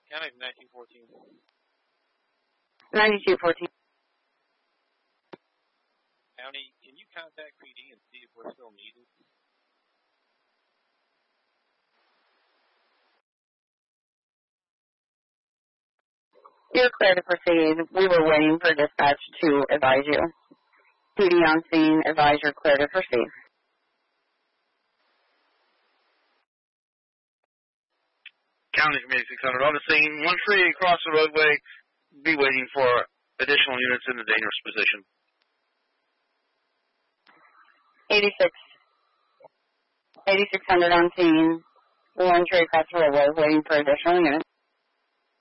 County 9214. 9214. County, can you contact PD and see if we're still needed? You're clear to proceed. We were waiting for dispatch to advise you. PD on scene, advise you're clear to proceed. County from 8600 on the scene. Once they cross the roadway, be waiting for additional units in a dangerous position. 8600 on scene. One trade across the roadway, waiting for additional units.